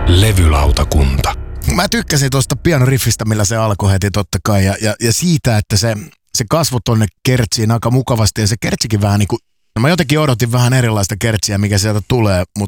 Levylautakunta. Mä tykkäsin tuosta pianoriffistä, millä se alkoi heti totta kai. Ja siitä, että se kasvoi tonne kertsiin aika mukavasti. Ja se kertsikin vähän niinku, no mä jotenkin odotin vähän erilaista kertsiä, mikä sieltä tulee.